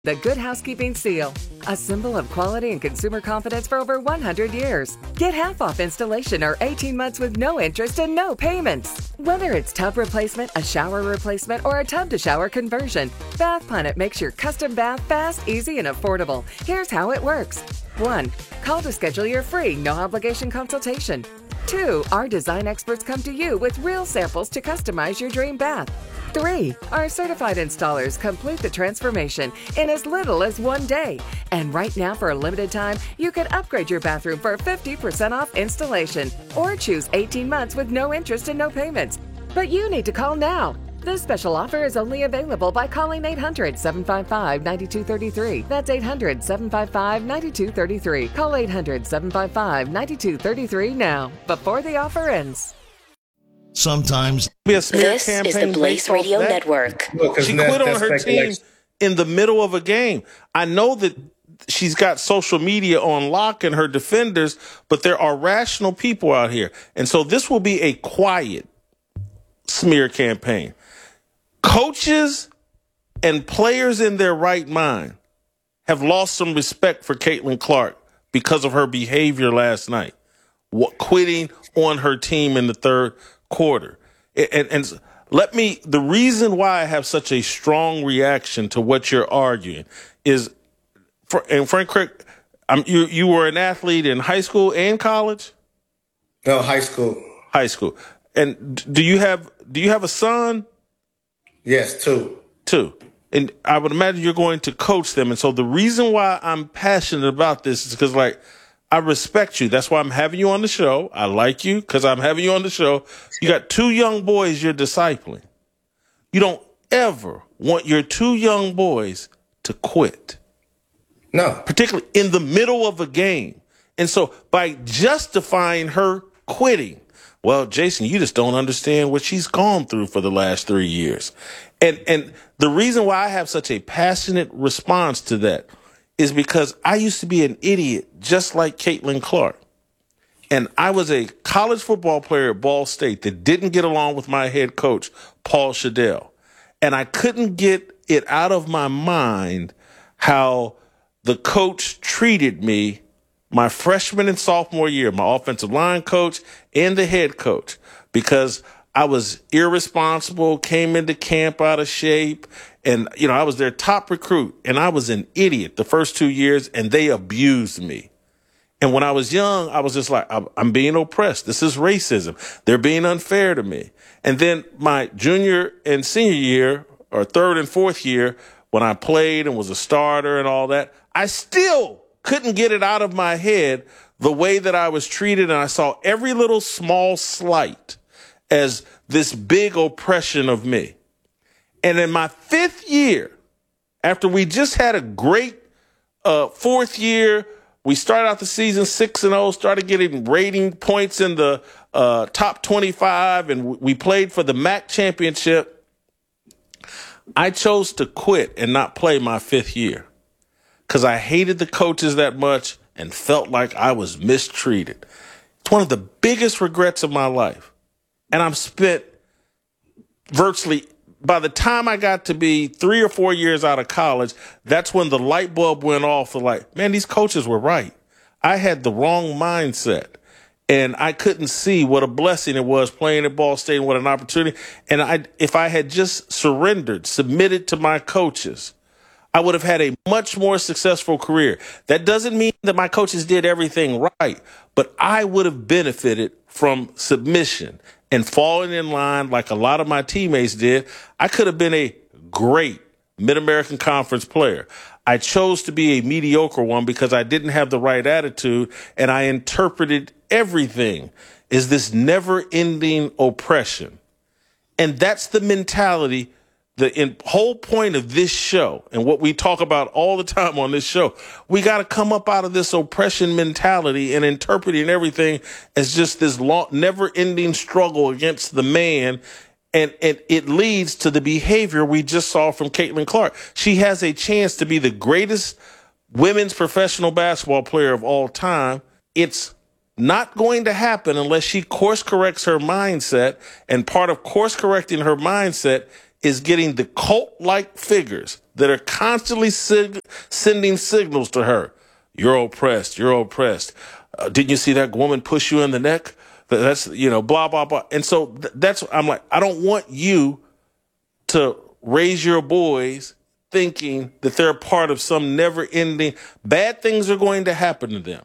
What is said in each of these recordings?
The Good Housekeeping Seal, a symbol of quality and consumer confidence for over 100 years. Get half off installation or 18 months with no interest and no payments. Whether it's tub replacement, a shower replacement, or a tub-to-shower conversion, Bath Planet makes your custom bath fast, easy, and affordable. Here's how it works. 1. Call to schedule your free, no-obligation consultation. 2. Our design experts come to you with real samples to customize your dream bath. 3. Our certified installers complete the transformation in as little as 1 day. And right now, for a limited time, you can upgrade your bathroom for 50% off installation or choose 18 months with no interest and no payments. But you need to call now. This special offer is only available by calling 800-755-9233. That's 800-755-9233. Call 800-755-9233 now, before the offer ends. Sometimes this is the Blaze Radio Network. She quit on her team in the middle of a game. I know that she's got social media on lock and her defenders, but there are rational people out here. And so this will be a quiet smear campaign. Coaches and players in their right mind have lost some respect for Caitlin Clark because of her behavior last night, quitting on her team in the third quarter. And the reason why I have such a strong reaction to what you're arguing is, and Frank Crick, you were an athlete in high school and college? No, high school. High school. And do you have a son? Yes, two. And I would imagine you're going to coach them. And so the reason why I'm passionate about this is because, I respect you. That's why I'm having you on the show. I like you because I'm having you on the show. You got two young boys you're discipling. You don't ever want your two young boys to quit. No. Particularly in the middle of a game. And so by justifying her quitting, well, Jason, you just don't understand what she's gone through for the last 3 years. And the reason why I have such a passionate response to that is because I used to be an idiot just like Caitlin Clark. And I was a college football player at Ball State that didn't get along with my head coach, Paul Shadell. And I couldn't get it out of my mind how the coach treated me my freshman and sophomore year, my offensive line coach and the head coach, because I was irresponsible, came into camp out of shape, and, I was their top recruit, and I was an idiot the first 2 years, and they abused me. And when I was young, I was just like, I'm being oppressed. This is racism. They're being unfair to me. And then my junior and senior year, or third and fourth year, when I played and was a starter and all that, I still couldn't get it out of my head the way that I was treated, and I saw every little small slight as this big oppression of me. And in my fifth year, after we just had a great fourth year, we started out the season 6-0, started getting rating points in the top 25, and we played for the MAC championship. I chose to quit and not play my fifth year because I hated the coaches that much and felt like I was mistreated. It's one of the biggest regrets of my life. And I've spent virtually, by the time I got to be 3 or 4 years out of college, that's when the light bulb went off of man, these coaches were right. I had the wrong mindset. And I couldn't see what a blessing it was playing at Ball State and what an opportunity. And if I had just submitted to my coaches, I would have had a much more successful career. That doesn't mean that my coaches did everything right, but I would have benefited from submission and falling in line like a lot of my teammates did. I could have been a great Mid-American Conference player. I chose to be a mediocre one because I didn't have the right attitude, and I interpreted everything as this never-ending oppression. And that's the mentality, the whole point of this show, and what we talk about all the time on this show. We got to come up out of this oppression mentality and interpreting everything as just this never-ending struggle against the man. And it leads to the behavior we just saw from Caitlin Clark. She has a chance to be the greatest women's professional basketball player of all time. It's not going to happen unless she course corrects her mindset. And part of course correcting her mindset is getting the cult-like figures that are constantly sending signals to her. You're oppressed. You're oppressed. Didn't you see that woman push you in the neck? That's, blah, blah, blah. And so that's, I'm like, I don't want you to raise your boys thinking that they're part of some never-ending, bad things are going to happen to them.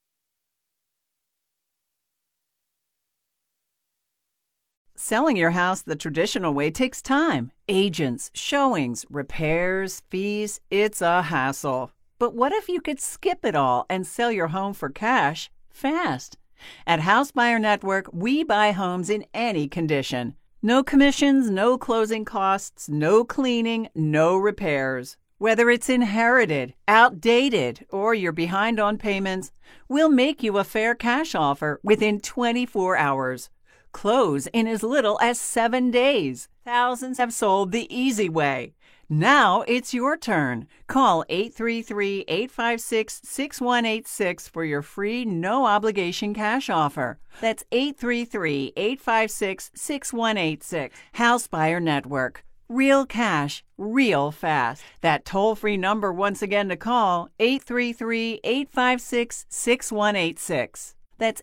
Selling your house the traditional way takes time. Agents, showings, repairs, fees, it's a hassle. But what if you could skip it all and sell your home for cash fast? At House Buyer Network, we buy homes in any condition. No commissions, no closing costs, no cleaning, no repairs. Whether it's inherited, outdated, or you're behind on payments, we'll make you a fair cash offer within 24 hours. Close in as little as 7 days. Thousands have sold the easy way. Now it's your turn. Call 833-856-6186 for your free, no-obligation cash offer. That's 833-856-6186. House Buyer Network. Real cash, real fast. That toll-free number once again to call, 833-856-6186. That's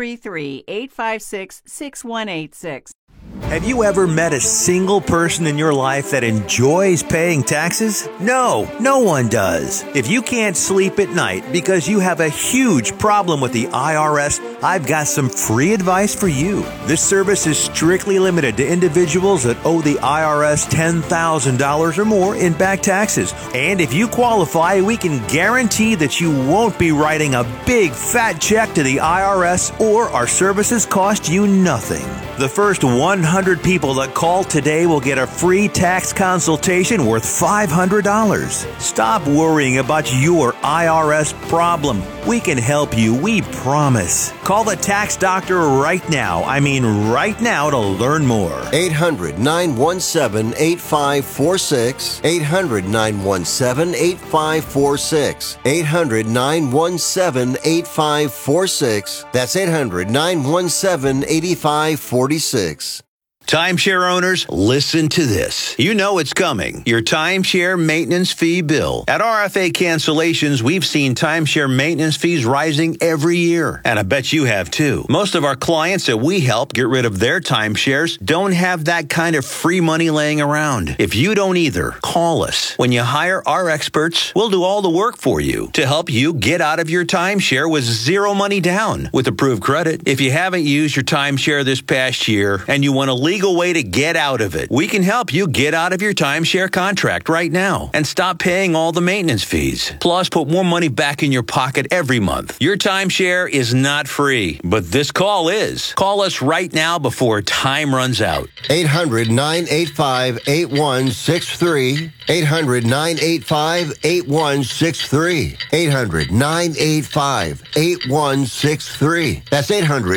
833-856-6186. Have you ever met a single person in your life that enjoys paying taxes? No one does. If you can't sleep at night because you have a huge problem with the IRS, I've got some free advice for you. This service is strictly limited to individuals that owe the IRS $10,000 or more in back taxes. And if you qualify, we can guarantee that you won't be writing a big fat check to the IRS, or our services cost you nothing. The first 100 people that call today will get a free tax consultation worth $500. Stop worrying about your IRS problem. We can help you, we promise. Call the tax doctor right now. I mean right now, to learn more. 800-917-8546. 800-917-8546. 800-917-8546. That's 800-917-8546. Timeshare owners, listen to this. You know it's coming. Your timeshare maintenance fee bill. At RFA Cancellations, we've seen timeshare maintenance fees rising every year. And I bet you have too. Most of our clients that we help get rid of their timeshares don't have that kind of free money laying around. If you don't either, call us. When you hire our experts, we'll do all the work for you to help you get out of your timeshare with zero money down with approved credit. If you haven't used your timeshare this past year and you want to legal way to get out of it, we can help you get out of your timeshare contract right now and stop paying all the maintenance fees. Plus, put more money back in your pocket every month. Your timeshare is not free, but this call is. Call us right now before time runs out. 800-985-8163. 800-985-8163. 800-985-8163. That's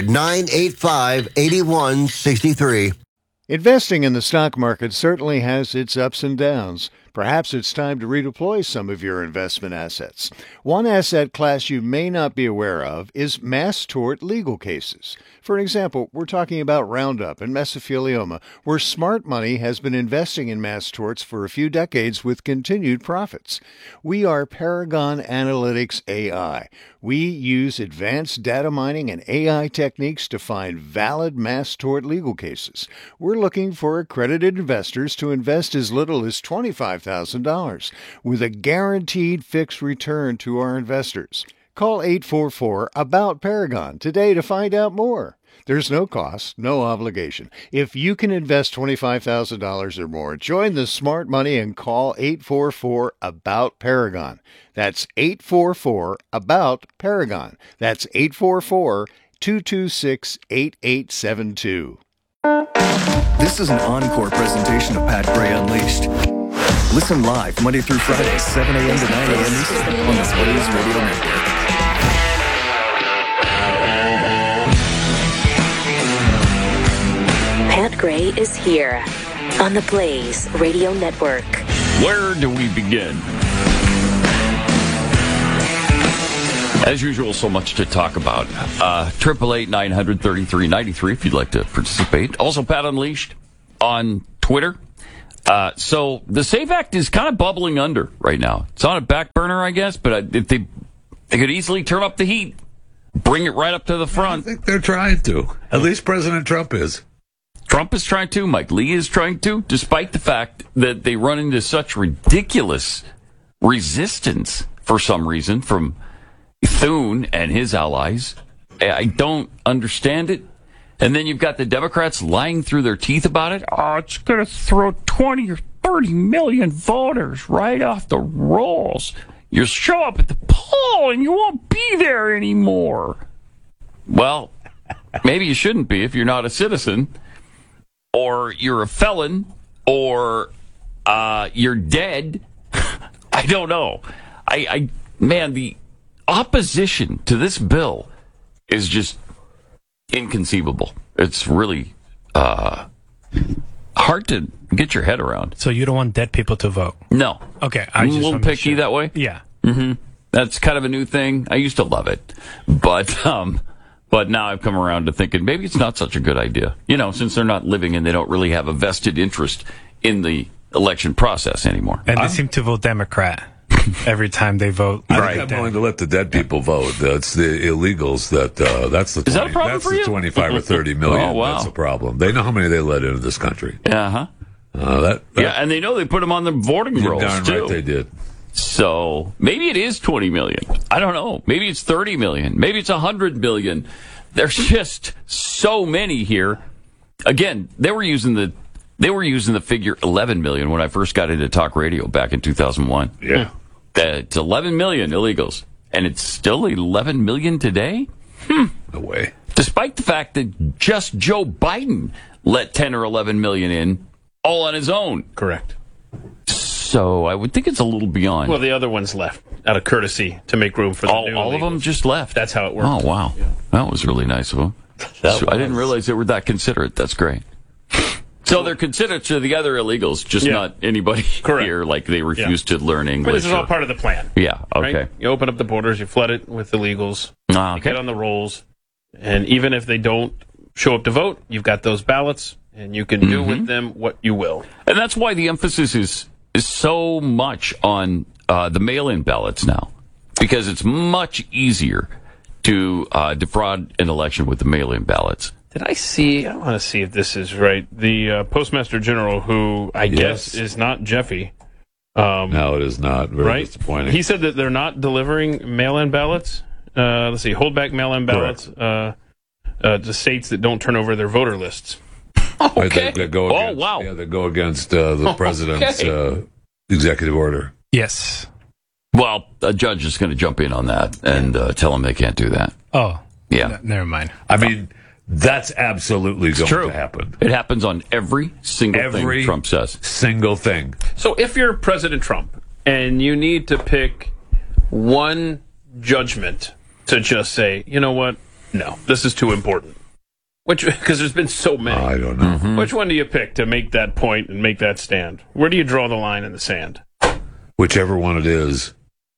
800-985-8163. Investing in the stock market certainly has its ups and downs. Perhaps it's time to redeploy some of your investment assets. One asset class you may not be aware of is mass tort legal cases. For example, we're talking about Roundup and mesothelioma, where smart money has been investing in mass torts for a few decades with continued profits. We are Paragon Analytics AI. We use advanced data mining and AI techniques to find valid mass tort legal cases. We're looking for accredited investors to invest as little as $25,000 with a guaranteed fixed return to our investors. Call 844-ABOUT-PARAGON today to find out more. There's no cost, no obligation. If you can invest $25,000 or more, join the smart money and call 844-ABOUT-PARAGON. That's 844-ABOUT-PARAGON. That's 844-226-8872. This is an encore presentation of Pat Gray Unleashed. Listen live Monday through Friday, 7 a.m. to 9 a.m. Eastern on the Blaze Radio Network. Pat Gray is here on the Blaze Radio Network. Where do we begin? As usual, so much to talk about. 888-900-3393 if you'd like to participate. Also, Pat Unleashed on Twitter. So the SAFE Act is kind of bubbling under right now. It's on a back burner, I guess, but if they could easily turn up the heat, bring it right up to the front. I think they're trying to. At least President Trump is. Trump is trying to. Mike Lee is trying to, despite the fact that they run into such ridiculous resistance for some reason from Thune and his allies. I don't understand it. And then you've got the Democrats lying through their teeth about it. Oh, it's going to throw 20 or 30 million voters right off the rolls. You'll show up at the poll and you won't be there anymore. Well, maybe you shouldn't be if you're not a citizen, or you're a felon, or you're dead. I don't know. Man, the opposition to this bill is just inconceivable. It's really hard to get your head around. So you don't want dead people to vote? No. Okay. I'm a little picky that way. Yeah. Mm-hmm. That's kind of a new thing. I used to love it, but now I've come around to thinking maybe it's not such a good idea. Since they're not living and they don't really have a vested interest in the election process anymore. And they seem to vote Democrat every time they vote. I think I'm willing to let the dead people vote. That's the illegals. That's the 20, is that a problem that's for the you? 25 or 30 million. Oh, wow. That's a problem. They know how many they let into this country. Yeah, and they know they put them on the voting rolls darn too. Right, they did. So maybe it is 20 million. I don't know. Maybe it's 30 million. Maybe it's 100 million. There's just so many here. Again, they were using the figure 11 million when I first got into talk radio back in 2001. Yeah. It's 11 million illegals, and it's still 11 million today? No way. Despite the fact that just Joe Biden let 10 or 11 million in, all on his own. Correct. So I would think it's a little beyond. Well, the other ones left out of courtesy to make room for the new all of them just left. That's how it works. Oh, wow. Yeah. That was really nice of them. I didn't realize they were that considerate. That's great. So they're considerate to the other illegals, just not anybody here, like they refuse to learn English. But this is all part of the plan. Yeah, okay. Right? You open up the borders, you flood it with illegals, okay. You get on the rolls, and even if they don't show up to vote, you've got those ballots, and you can do with them what you will. And that's why the emphasis is so much on the mail-in ballots now, because it's much easier to defraud an election with the mail-in ballots. Did I see? I want to see if this is right. The Postmaster General, who I guess is not Jeffy. No, it is not. Very disappointing. He said that they're not delivering mail-in ballots. Let's see, hold back mail-in ballots to states that don't turn over their voter lists. Okay. They go against, wow. Yeah, they go against the president's executive order. Yes. Well, a judge is going to jump in on that and tell them they can't do that. Oh. Yeah. Never mind. I mean, that's absolutely going to happen. It happens on every single thing Trump says. Single thing. So if you're President Trump and you need to pick one judgment to just say, you know what? No, this is too important. Because there's been so many. I don't know. Mm-hmm. Which one do you pick to make that point and make that stand? Where do you draw the line in the sand? Whichever one it is,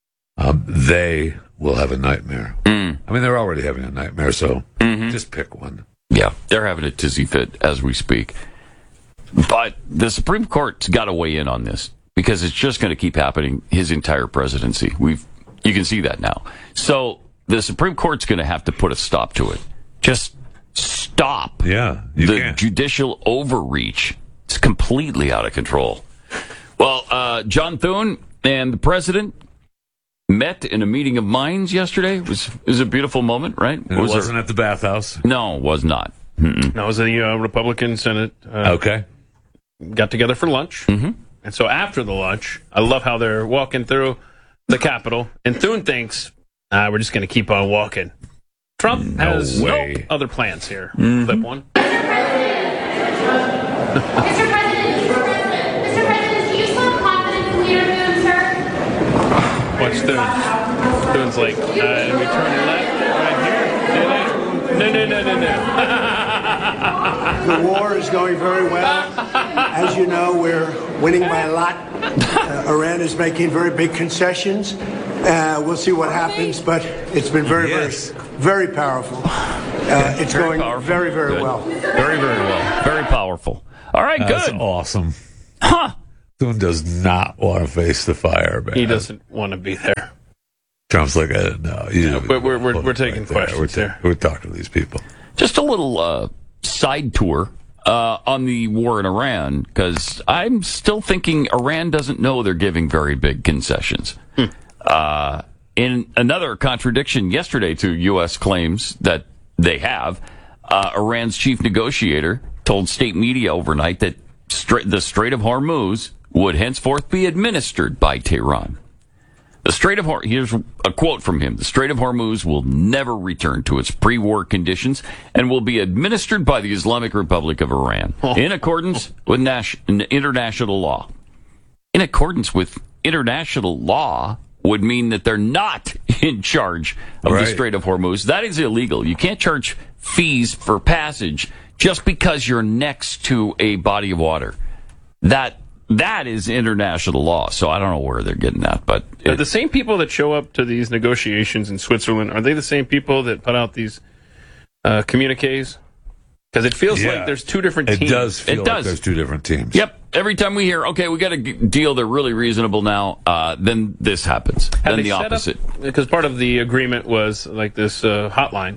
they will have a nightmare. I mean, they're already having a nightmare, so just pick one. Yeah, they're having a tizzy fit as we speak. But the Supreme Court's got to weigh in on this because it's just going to keep happening his entire presidency. You can see that now. So the Supreme Court's going to have to put a stop to it. Just stop the judicial overreach. It's completely out of control. Well, John Thune and the president met in a meeting of minds yesterday. It was a beautiful moment, right? And it wasn't at the bathhouse? No, it was not. No, it was the Republican Senate. Okay. Got together for lunch. Mm-hmm. And so after the lunch, I love how they're walking through the Capitol. And Thune thinks, we're just going to keep on walking. Trump has no other plans here. Clip one. Mr. President, do you still have confidence in leader Thune, sir? Watch Thune. Thune's like, and we turn left right here. No. The war is going very well. As you know, we're winning by a lot. Iran is making very big concessions. We'll see what happens, but it's been very powerful. It's going very, very well. Very, very well. Very powerful. All right, good. That's awesome. Huh. Thune does not want to face the fire, man. He doesn't want to be there. Trump's like, no. But we're taking questions here. We're talking to these people. Just a little side tour on the war in Iran, because I'm still thinking Iran doesn't know they're giving very big concessions. In another contradiction yesterday to U.S. claims that they have, Iran's chief negotiator told state media overnight that the Strait of Hormuz would henceforth be administered by Tehran. Here's a quote from him. The Strait of Hormuz will never return to its pre-war conditions and will be administered by the Islamic Republic of Iran in accordance with international law. In accordance with international law would mean that they're not in charge of the Strait of Hormuz. That is illegal. You can't charge fees for passage just because you're next to a body of water. That is international law, so I don't know where they're getting that. But Are the same people that show up to these negotiations in Switzerland, are they the same people that put out these communiques? Because it feels like there's two different teams. It does feel like there's two different teams. Yep. Every time we hear, okay, we got a deal, they're really reasonable now, then this happens. Then the opposite. Because part of the agreement was like this hotline.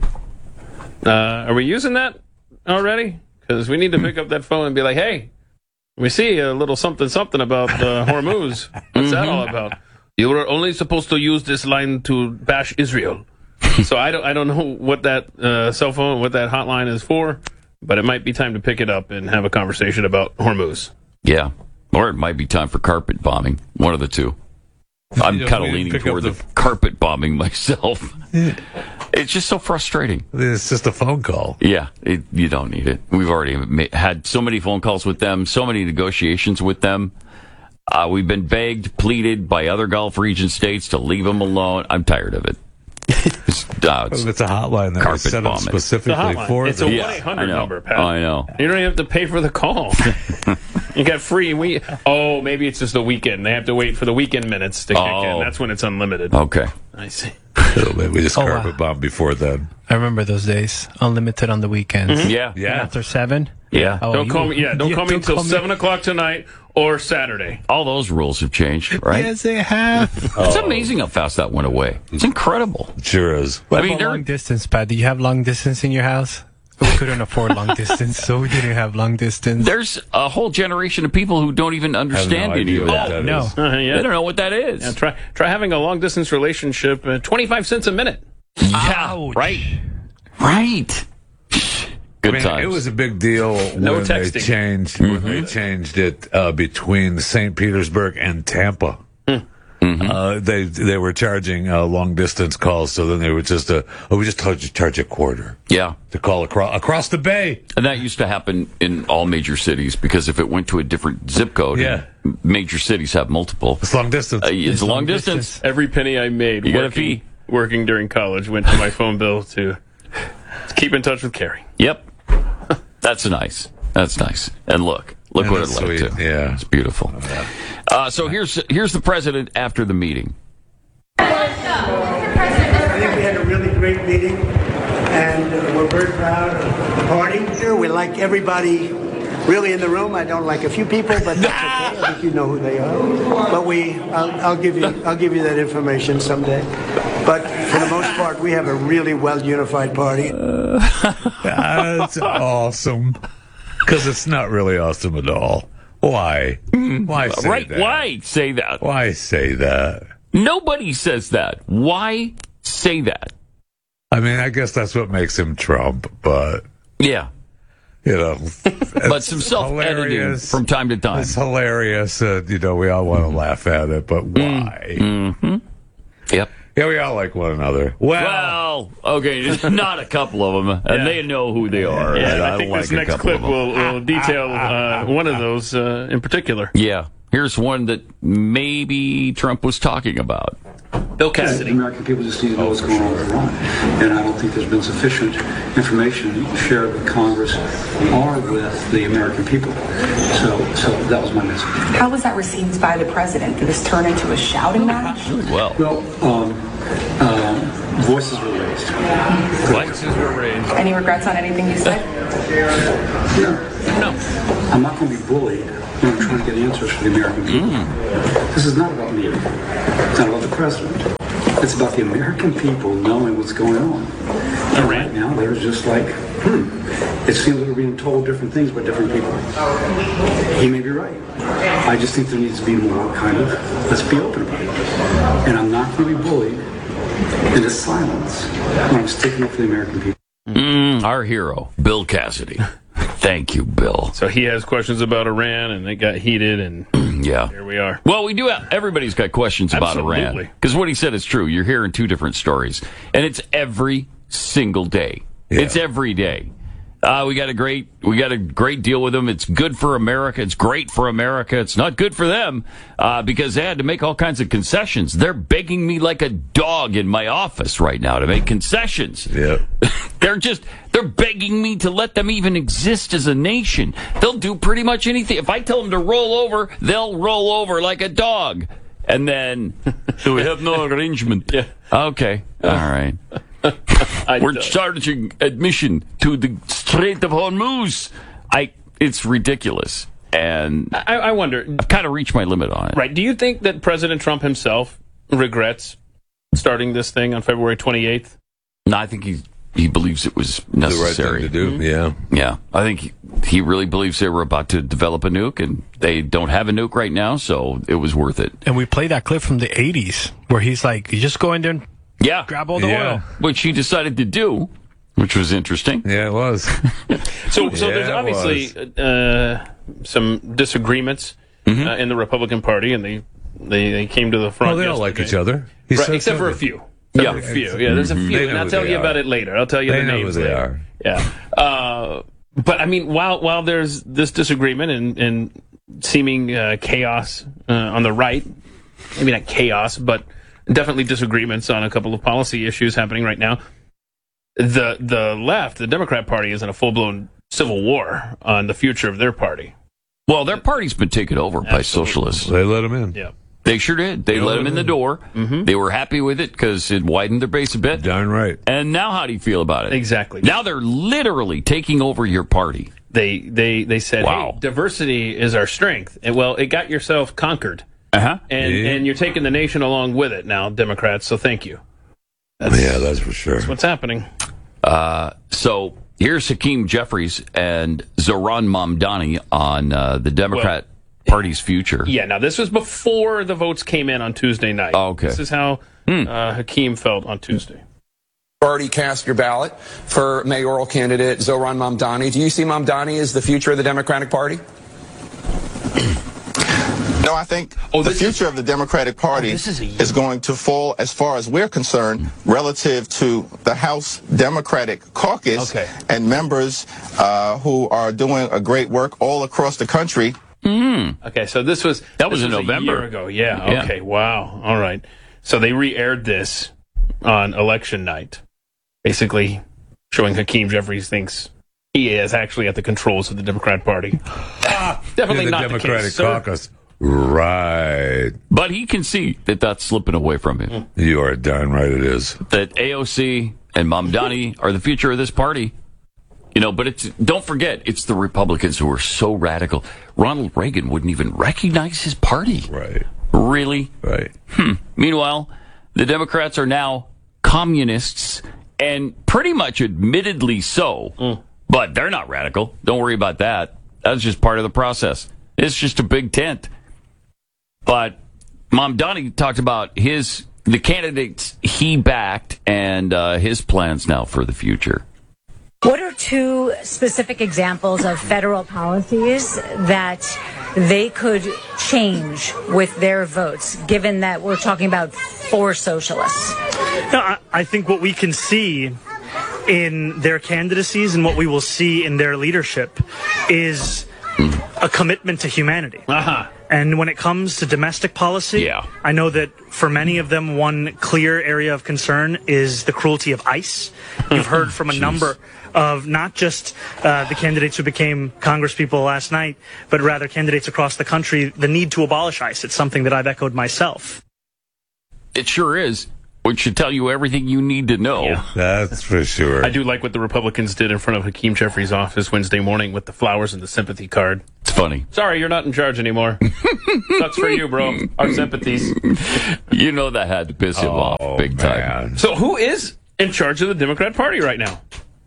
Are we using that already? Because we need to pick up that phone and be like, hey, we see a little something about Hormuz. What's that all about? You were only supposed to use this line to bash Israel. So I don't know what that cell phone, what that hotline is for, but it might be time to pick it up and have a conversation about Hormuz. Yeah. Or it might be time for carpet bombing. One of the two. I'm kind of leaning toward the carpet bombing myself. It's just so frustrating. It's just a phone call. Yeah, you don't need it. We've already had so many phone calls with them, so many negotiations with them. We've been begged, pleaded by other Gulf region states to leave them alone. I'm tired of it. It's a hotline that was set up specifically for it's them. It's a 1-800 number, Pat. I know. You don't even have to pay for the call. You got free. Maybe it's just the weekend. They have to wait for the weekend minutes to kick in. That's when it's unlimited. Okay. I see. We just carpet bomb before then. I remember those days. Unlimited on the weekends. Mm-hmm. Yeah. After 7. Yeah. Don't call me until 7 o'clock tonight or Saturday. All those rules have changed, right? Yes, they have. It's amazing how fast that went away. It's incredible. It sure is. What about long distance, Pat? Do you have long distance in your house? We couldn't afford long distance, so we didn't have long distance. There's a whole generation of people who don't even understand any of that. No. Yeah. They don't know what that is. Yeah, try having a long distance relationship. 25 cents a minute. Yeah, Ouch. Right. Good times. It was a big deal when they changed it between St. Petersburg and Tampa. They were charging long distance calls, so then they would just we just charge a quarter. Yeah, to call across the bay, and that used to happen in all major cities because if it went to a different zip code, major cities have multiple. It's long distance. It's long distance. Every penny I made working during college went to my phone bill to keep in touch with Carrie. Yep, that's nice. And look what it led to. Yeah, it's beautiful. So here's the president after the meeting. I think we had a really great meeting, and we're very proud of the party here. We like everybody really in the room. I don't like a few people, but that's okay. I think you know who they are. But I'll give you that information someday. But for the most part, we have a really well unified party. That's awesome. Because it's not really awesome at all. Why? Why say that? Why say that? Why say that? Nobody says that. Why say that? I mean, I guess that's what makes him Trump, but... Yeah. But some self-editing from time to time. It's hilarious. We all want to laugh at it, but why? Mm-hmm. Yep. Yeah, we all like one another. Well, okay, just not a couple of them, and they know who they are. Yeah, I think this next clip will detail one of those in particular. Yeah, here's one that maybe Trump was talking about. Bill Cassidy. The American people just need to know what's going on with Iran. And I don't think there's been sufficient information shared with Congress or with the American people. So that was my message. How was that received by the president? Did this turn into a shouting match? Well, voices were raised. Voices were raised. Any regrets on anything you said? No. I'm not going to be bullied and I'm trying to get answers for the American people. This is not about me. It's not about the president. It's about the American people knowing what's going on. And right now, they're just like, it seems like we're being told different things by different people. He may be right. I just think there needs to be more kind of, let's be open about it. And I'm not going to be bullied into silence when I'm sticking up for the American people. Our hero, Bill Cassidy. Thank you, Bill. So he has questions about Iran, and it got heated, and yeah, here we are. Well, we do have, everybody's got questions about Iran. Because what he said is true. You're hearing two different stories, and it's every single day. Yeah. It's every day. We got a great deal with them. It's good for America. It's great for America. It's not good for them because they had to make all kinds of concessions. They're begging me like a dog in my office right now to make concessions. Yeah. They're begging me to let them even exist as a nation. They'll do pretty much anything. If I tell them to roll over, they'll roll over like a dog. And then, do we have no arrangement? Yeah. Okay. All right. We're charging admission to the Strait of Hormuz. It's ridiculous. And I wonder. I've kind of reached my limit on it. Right. Do you think that President Trump himself regrets starting this thing on February 28th? No, I think he believes it was necessary. The right thing to do, yeah. Yeah. I think he really believes they were about to develop a nuke, and they don't have a nuke right now, so it was worth it. And we played that clip from the 80s where he's like, you just go in there and grab all the oil. Which he decided to do, which was interesting. Yeah, it was. So there's obviously some disagreements in the Republican Party, and they came to the front. Well, they all like each other. Right, except for a few. Yeah, there's a few, and I'll tell you about it later. I'll tell you the names later. They are. Yeah. But I mean, while there's this disagreement and seeming chaos on the right, maybe not chaos, but definitely disagreements on a couple of policy issues happening right now, the left, the Democrat Party, is in a full-blown civil war on the future of their party. Well, their party's been taken over by socialists. They let them in. Yeah. They sure did. They let them in the door. Mm-hmm. They were happy with it because it widened their base a bit. Darn right. And now how do you feel about it? Exactly. Now they're literally taking over your party. They said, wow. Hey, diversity is our strength. And, well, it got yourself conquered. Uh-huh. And you're taking the nation along with it now, Democrats, so thank you. That's for sure. That's what's happening. So here's Hakeem Jeffries and Zohran Mamdani on the Democrat Party's future. Yeah, now this was before the votes came in on Tuesday night. Oh, okay. This is how Hakeem felt on Tuesday. Already cast your ballot for mayoral candidate Zohran Mamdani. Do you see Mamdani as the future of the Democratic Party? No, I think the future of the Democratic Party is going to fall, as far as we're concerned, relative to the House Democratic Caucus and members who are doing a great work all across the country. Okay, so that was in November. A year ago. Yeah, okay, wow. All right. So they re-aired this on election night, basically showing Hakeem Jeffries thinks he is actually at the controls of the Democrat Party. Definitely the not Democratic the case, Caucus. Right. But he can see that that's slipping away from him. You are darn right it is. That AOC and Mamdani are the future of this party. You know, but don't forget, it's the Republicans who are so radical. Ronald Reagan wouldn't even recognize his party. Right. Really? Right. Meanwhile, the Democrats are now communists, and pretty much admittedly so. But they're not radical. Don't worry about that. That's just part of the process. It's just a big tent. But Mamdani talked about the candidates he backed and his plans now for the future. What are two specific examples of federal policies that they could change with their votes, given that we're talking about four socialists? No, I think what we can see in their candidacies and what we will see in their leadership is a commitment to humanity. And when it comes to domestic policy, I know that for many of them, one clear area of concern is the cruelty of ICE. You've heard from a number of not just the candidates who became congresspeople last night, but rather candidates across the country, the need to abolish ICE. It's something that I've echoed myself. It sure is. Which should tell you everything you need to know. Yeah. That's for sure. I do like what the Republicans did in front of Hakeem Jeffries' office Wednesday morning with the flowers and the sympathy card. It's funny. Sorry, you're not in charge anymore. Sucks for you, bro. Our sympathies. You know that had to piss him off big time. So who is in charge of the Democrat Party right now?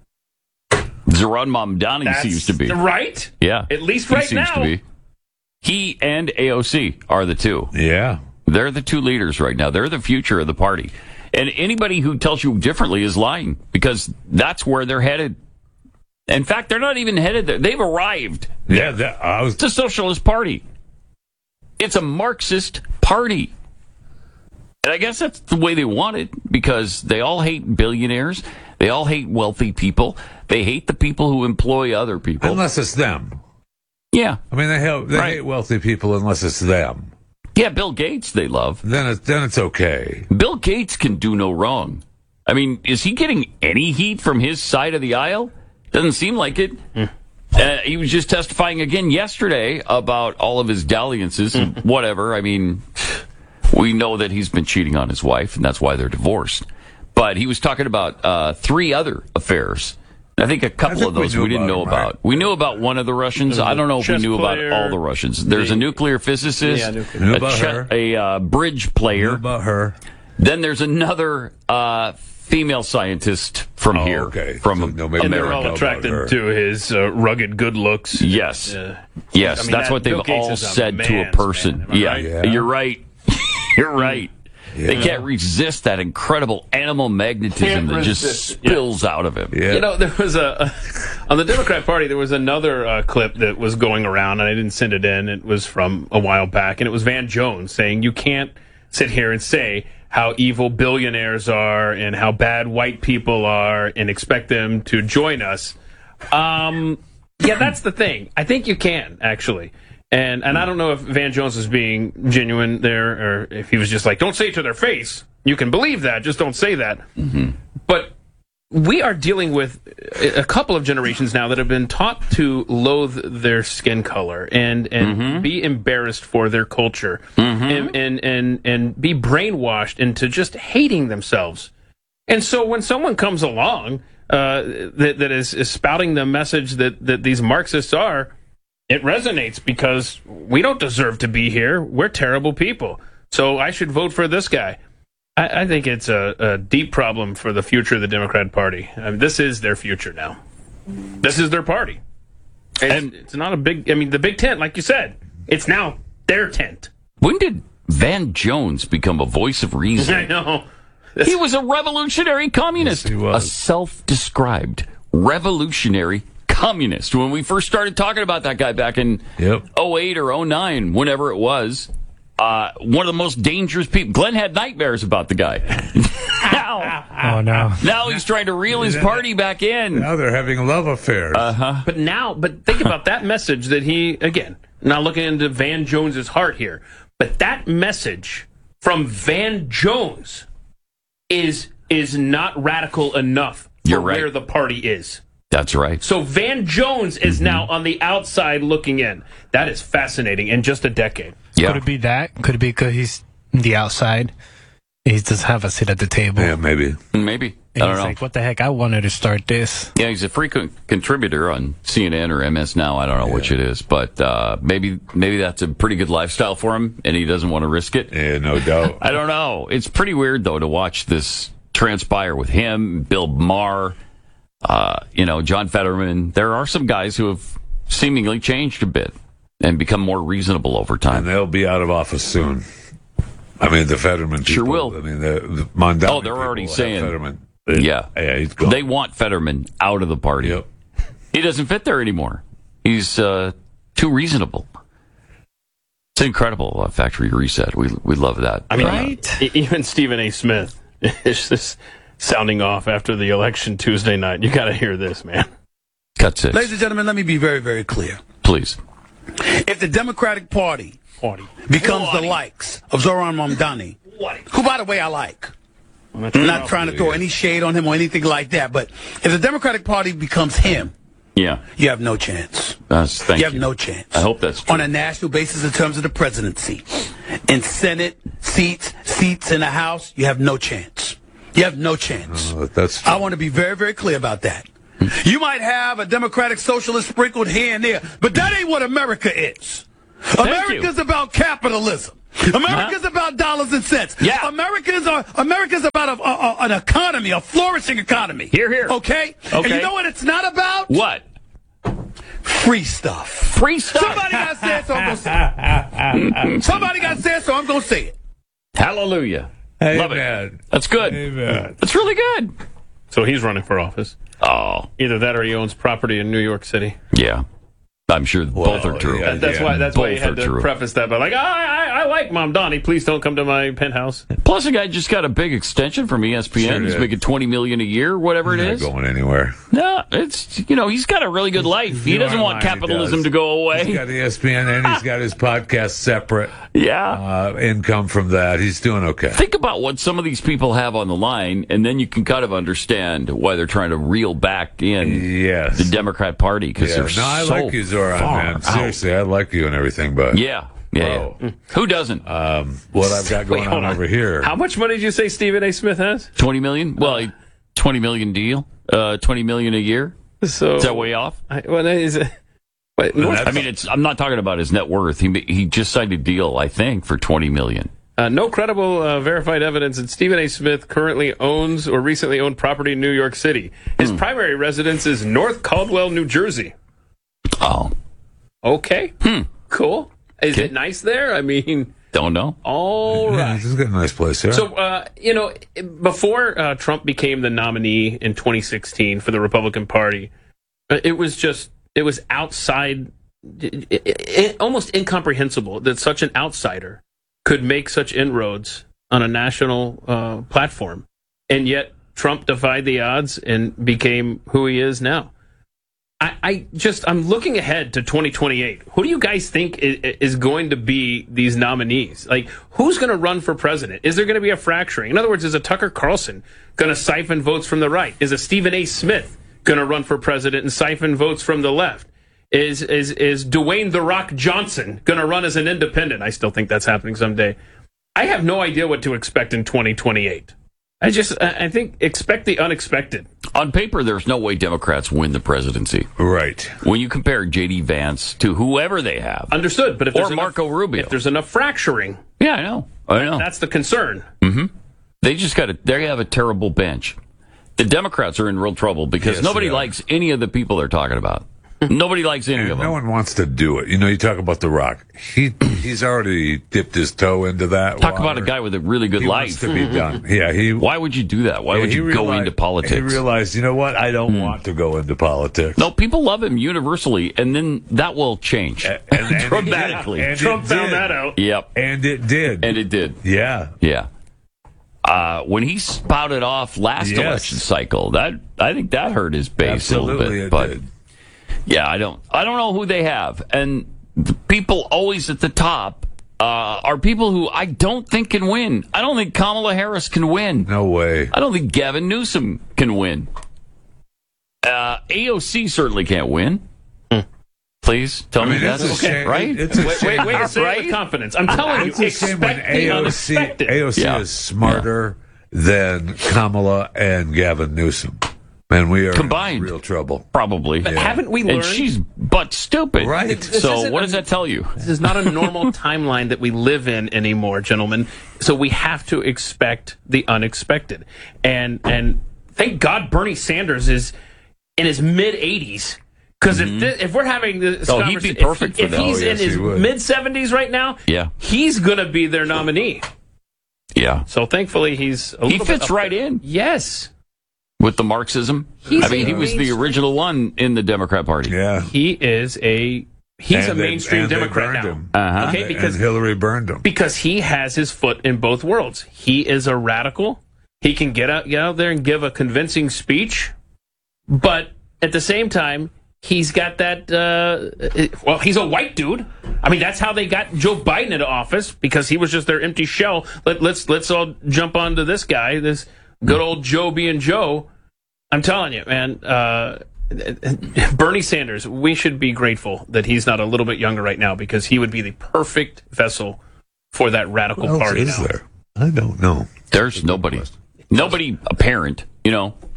Zoran Mamdani seems to be. Right? Yeah. At least right he seems now. to be. He and AOC are the two. Yeah. They're the two leaders right now. They're the future of the party. And anybody who tells you differently is lying, because that's where they're headed. In fact, they're not even headed there. They've arrived. Yeah, it's a socialist party. It's a Marxist party. And I guess that's the way they want it, because they all hate billionaires. They all hate wealthy people. They hate the people who employ other people. Unless it's them. Yeah. I mean, they hate wealthy people unless it's them. Yeah, Bill Gates they love. Then it's okay. Bill Gates can do no wrong. I mean, is he getting any heat from his side of the aisle? Doesn't seem like it. He was just testifying again yesterday about all of his dalliances and whatever. I mean, we know that he's been cheating on his wife, and that's why they're divorced. But he was talking about 3 other affairs. I think a couple of those we didn't know about. We knew about one of the Russians. I don't know if we knew about all the Russians. There's a nuclear physicist, a bridge player. Knew about her. Then there's another female scientist from here, from America. And they're all attracted to his rugged good looks. Yes. Yes, I mean, that's what they've all said to a person. Right? You're right. You're right. Yeah. They can't resist that incredible animal magnetism that just spills out of him. Yeah. You know, there was on the Democrat Party, there was another clip that was going around, and I didn't send it in. It was from a while back, and it was Van Jones saying, you can't sit here and say how evil billionaires are and how bad white people are and expect them to join us. Yeah, that's the thing. I think you can, actually. And I don't know if Van Jones is being genuine there, or if he was just like, don't say it to their face. You can believe that, just don't say that. Mm-hmm. But we are dealing with a couple of generations now that have been taught to loathe their skin color and be embarrassed for their culture and be brainwashed into just hating themselves. And so when someone comes along that is spouting the message that these Marxists are, it resonates, because we don't deserve to be here. We're terrible people. So I should vote for this guy. I think it's a deep problem for the future of the Democrat Party. I mean, this is their future now. This is their party. And it's not a big... I mean, the big tent, like you said, it's now their tent. When did Van Jones become a voice of reason? I know. He was a revolutionary communist. Yes, he was. A self-described revolutionary communist. When we first started talking about that guy back in 08 or 09, whenever it was, one of the most dangerous people. Glenn had nightmares about the guy. Now he's trying to reel his party back in. Now they're having love affairs. But think about that message that he, again, not looking into Van Jones's heart here, but that message from Van Jones is not radical enough for where the party is. That's right. So Van Jones is now on the outside looking in. That is fascinating in just a decade. Yeah. Could it be that? Could it be because he's on the outside? He doesn't have a seat at the table. Yeah, maybe. Maybe. And I don't know. Like, what the heck? I wanted to start this. Yeah, he's a frequent contributor on CNN or MS Now. I don't know which it is, but maybe that's a pretty good lifestyle for him, and he doesn't want to risk it. Yeah, no doubt. I don't know. It's pretty weird, though, to watch this transpire with him, Bill Maher, John Fetterman. There are some guys who have seemingly changed a bit and become more reasonable over time. And they'll be out of office soon. I mean, the Fetterman people. Sure will. I mean, the Mondani. Oh, they're already saying. Fetterman. Yeah, he's gone. They want Fetterman out of the party. Yep. He doesn't fit there anymore. He's too reasonable. It's incredible, Factory Reset. We love that. I mean, even Stephen A. Smith is just sounding off after the election Tuesday night. You got to hear this, man. Cut 6. Ladies and gentlemen, let me be very, very clear. Please. If the Democratic Party becomes the likes of Zoran Mamdani, who, by the way, I like. I'm not trying to throw any shade on him or anything like that, but if the Democratic Party becomes him, you have no chance. Thank you. Have no chance. I hope that's true. On a national basis in terms of the presidency. In Senate, seats in the House, you have no chance. You have no chance. That's true. I want to be very, very clear about that. You might have a Democratic Socialist sprinkled here and there, but that ain't what America is. America's about capitalism. America's about dollars and cents. Yeah. America's about an economy, a flourishing economy. Here. Okay? And you know what it's not about? What? Free stuff. Free stuff. Somebody got to say it, so I'm going to say it. Somebody got to say it, so I'm going to say it. Hallelujah. Amen. Love it. That's good. Amen. That's really good. So he's running for office. Oh. Either that or he owns property in New York City. Yeah. I'm sure both are true. Yeah, That's why you had to true. preface that by like, I like Mom Donnie. Please don't come to my penthouse. Plus, the guy just got a big extension from ESPN. Sure He's did. making $20 million a year, whatever it is. Not going anywhere. No, it's he's got a really good life. He doesn't want capitalism to go away. He's got ESPN and he's got his podcast separate. Yeah, income from that. He's doing okay. Think about what some of these people have on the line, and then you can kind of understand why they're trying to reel back in the Democrat Party because they're I so like you, Zoran, far man. out. Seriously, I like you and everything, but Yeah. Who doesn't? What I've got going on over here. How much money did you say Stephen A. Smith has? $20 million. Well, $20 million deal. $20 million a year. So is that way off? I mean, I'm not talking about his net worth. He just signed a deal, I think, for $20 million. No credible verified evidence that Stephen A. Smith currently owns or recently owned property in New York City. His primary residence is North Caldwell, New Jersey. Oh. Okay. Cool. Is it nice there? I mean... Don't know. All right. This is a nice place here. So, before Trump became the nominee in 2016 for the Republican Party, it was outside, almost incomprehensible that such an outsider could make such inroads on a national platform. And yet Trump defied the odds and became who he is now. I'm looking ahead to 2028. Who do you guys think is going to be these nominees? Like, who's going to run for president? Is there going to be a fracturing? In other words, is a Tucker Carlson going to siphon votes from the right? Is a Stephen A. Smith going to run for president and siphon votes from the left? Is Dwayne "The Rock" Johnson going to run as an independent? I still think that's happening someday. I have no idea what to expect in 2028. I think expect the unexpected. On paper, there's no way Democrats win the presidency. Right. When you compare J.D. Vance to whoever they have. Understood. But if or Marco Rubio. If there's enough fracturing. Yeah, I know. That's the concern. Mm-hmm. They have a terrible bench. The Democrats are in real trouble because nobody likes any of the people they're talking about. Nobody likes any of them. No one wants to do it. You talk about The Rock. He's already dipped his toe into that. Talk about a guy with a really good life. Wants to be done. Yeah. Why would you do that? Why would you go into politics? He realized, you know what? I don't want to go into politics. No, people love him universally, and then that will change dramatically. And Trump found that out. Yep. And it did. Yeah. Yeah. When he spouted off last election cycle, I think that hurt his base a little bit. But did. Yeah, I don't know who they have, and the people always at the top are people who I don't think can win. I don't think Kamala Harris can win. No way. I don't think Gavin Newsom can win. AOC certainly can't win. Please tell me that's okay, right? Wait to say it with confidence. I'm telling you, expect the unexpected. AOC is smarter than Kamala and Gavin Newsom. Man, we are combined in real trouble. Probably. But haven't we learned? And she's but stupid. Right. So what does that tell you? This is not a normal timeline that we live in anymore, gentlemen. So we have to expect the unexpected. And thank God Bernie Sanders is in his mid-80s. Because if we're having this conversation, he'd be perfect for if that. he's in his mid-70s right now, he's going to be their nominee. Yeah. So thankfully he's a little He fits bit right in. Yes. With the Marxism. He was the original one in the Democrat Party. Yeah. He's a mainstream Democrat now. Uh-huh. Okay, because and Hillary burned him. Because he has his foot in both worlds. He is a radical. He can get out there and give a convincing speech. But at the same time, he's got that, he's a white dude. I mean, that's how they got Joe Biden into office, because he was just their empty shell. Let's all jump onto this guy, this good old Joe being Joe. I'm telling you, man, Bernie Sanders, we should be grateful that he's not a little bit younger right now, because he would be the perfect vessel for that radical party now. There? I don't know. There's nobody apparent,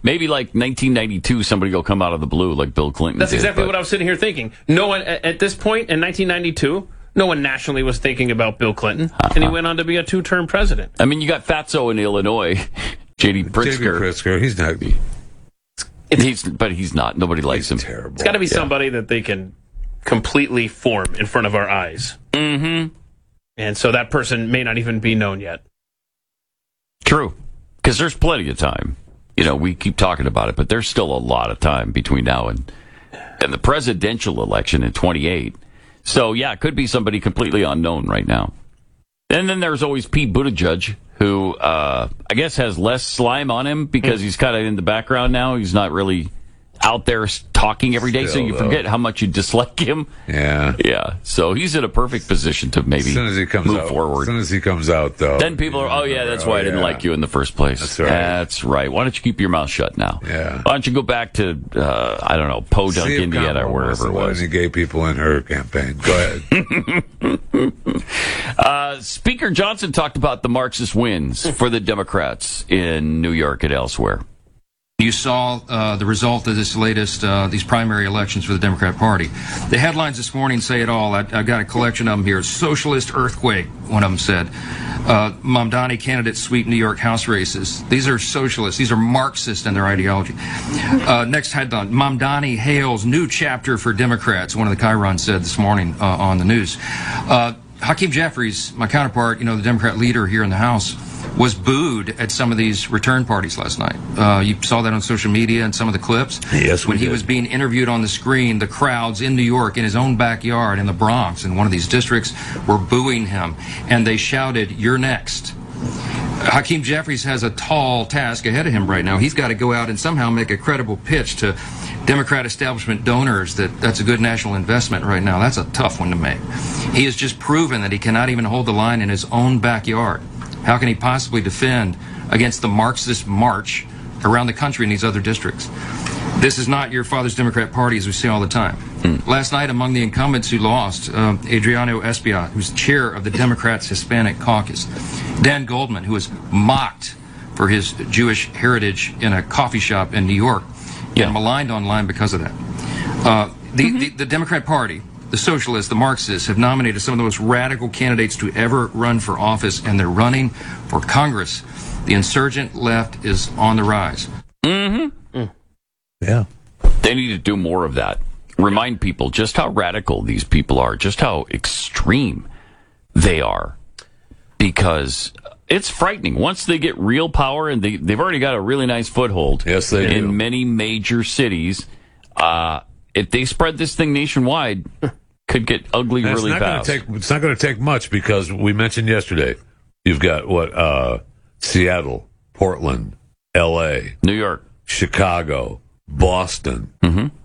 Maybe like 1992, somebody will come out of the blue like Bill Clinton That's did, exactly but- what I was sitting here thinking. No one, at this point in 1992, no one nationally was thinking about Bill Clinton, and he went on to be a 2-term president. I mean, you got Fatso in Illinois, J.D. Pritzker. He's not. But he's not. Nobody likes him. Terrible. It's got to be somebody that they can completely form in front of our eyes. Mm-hmm. And so that person may not even be known yet. True. Because there's plenty of time. You know, we keep talking about it, but there's still a lot of time between now and the presidential election in 28. So, yeah, it could be somebody completely unknown right now. And then there's always Pete Buttigieg, who I guess has less slime on him because he's kind of in the background now. He's not really out there talking every day, so you forget how much you dislike him. Yeah. Yeah. So he's in a perfect position to maybe As soon as he comes move out, forward. As soon as he comes out, though. Then people are, oh, yeah, that's why I didn't like you in the first place. That's right. That's right. Why don't you keep your mouth shut now? Yeah. Why don't you go back to, I don't know, Podunk, See if Indiana, Kamala or wherever it wants to let was. any gay people in her campaign. Go ahead. Speaker Johnson talked about the Marxist wins for the Democrats in New York and elsewhere. You saw the result of this latest, these primary elections for the Democrat Party. The headlines this morning say it all. I've got a collection of them here. Socialist earthquake, one of them said. Mamdani candidates sweep New York House races. These are socialists. These are Marxist in their ideology. Next headline, Mamdani hails new chapter for Democrats, one of the Chiron said this morning on the news. Hakeem Jeffries, my counterpart, the Democrat leader here in the House, was booed at some of these return parties last night. You saw that on social media and some of the clips. Yes, when he was being interviewed on the screen, the crowds in New York, in his own backyard, in the Bronx, in one of these districts, were booing him. And they shouted, "You're next." Hakeem Jeffries has a tall task ahead of him right now. He's got to go out and somehow make a credible pitch to Democrat establishment donors that's a good national investment right now. That's a tough one to make. He has just proven that he cannot even hold the line in his own backyard. How can he possibly defend against the Marxist march around the country in these other districts? This is not your father's Democrat Party, as we say all the time. Last night, among the incumbents who lost, Adriano Espaillat, who's chair of the Democrats' Hispanic Caucus, Dan Goldman, who was mocked for his Jewish heritage in a coffee shop in New York, and maligned online because of that. The Democrat Party, the socialists, the Marxists, have nominated some of the most radical candidates to ever run for office, and they're running for Congress. The insurgent left is on the rise. Mm-hmm. Yeah. They need to do more of that. Remind people just how radical these people are, just how extreme they are. Because it's frightening. Once they get real power, and they've already got a really nice foothold in many major cities, if they spread this thing nationwide, could get ugly really fast. It's not going to take much because we mentioned yesterday, you've got Seattle, Portland, L.A., New York, Chicago, Boston,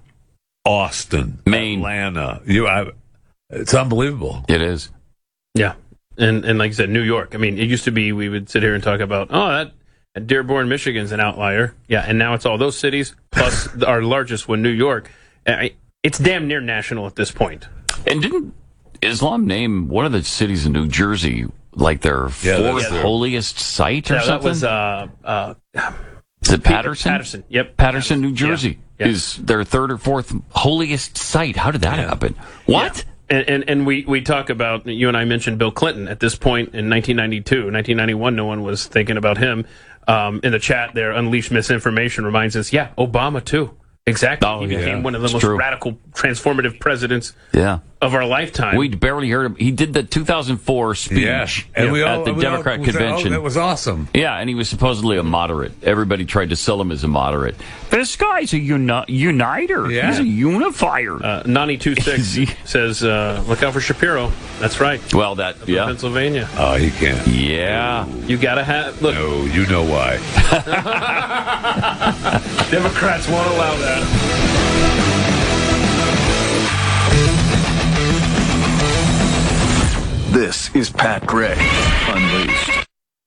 Austin, Maine, Atlanta. It's unbelievable. It is. Yeah. And like I said, New York. I mean, it used to be we would sit here and talk about, that Dearborn, Michigan's an outlier. Yeah, and now it's all those cities, plus our largest one, New York. It's damn near national at this point. And didn't Islam name one of the cities in New Jersey like their fourth holiest site or something? That was is it Patterson? Patterson, yep. Patterson, New Jersey is their third or fourth holiest site. How did that happen? What? Yeah. And we talk about, you and I mentioned Bill Clinton at this point in 1992. 1991, no one was thinking about him. In the chat there, Unleashed Misinformation reminds us, Obama too. Exactly. He became one of the most radical, transformative presidents of our lifetime. We barely heard him. He did the 2004 speech at the Democrat convention. That was awesome. Yeah, and he was supposedly a moderate. Everybody tried to sell him as a moderate. This guy's a uniter. Yeah. He's a unifier. Nani26 says, look out for Shapiro. That's right. Well, Pennsylvania. Oh, he can't. Yeah. You got to have... Look. No, you know why. Democrats won't allow that. This is Pat Gray Unleashed.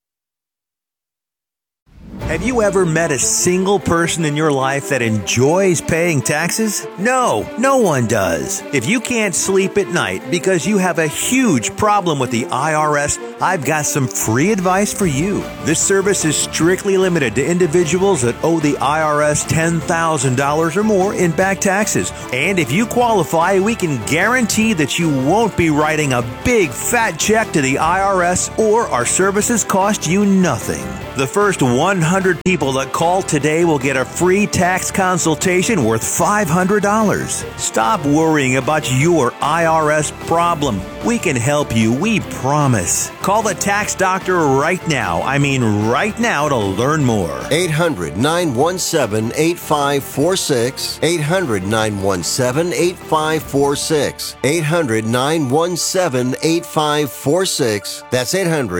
Have you ever met a single person in your life that enjoys paying taxes? No, no one does. If you can't sleep at night because you have a huge problem with the IRS I've got some free advice for you. This service is strictly limited to individuals that owe the IRS $10,000 or more in back taxes. And if you qualify, we can guarantee that you won't be writing a big fat check to the IRS, or our services cost you nothing. The first 100 people that call today will get a free tax consultation worth $500. Stop worrying about your IRS problem. We can help you, we promise. Call the tax doctor right now. I mean right now, to learn more. 800-917-8546. 800-917-8546. 800-917-8546. That's